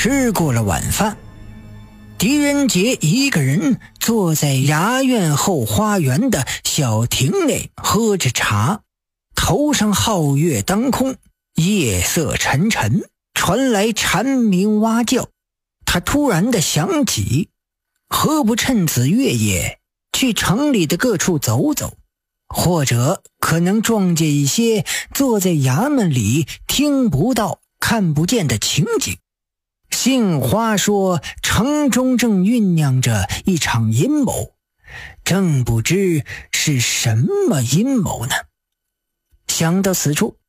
吃过了晚饭，狄仁杰一个人坐在衙院后花园的小亭内喝着茶，头上皓月当空，夜色沉沉，传来蝉鸣蛙叫。他突然地想起，何不趁此月夜去城里的各处走走，或者可能撞见一些坐在衙门里听不到看不见的情景。杏花说城中正酝酿着一场阴谋，正不知是什么阴谋呢。想到此处，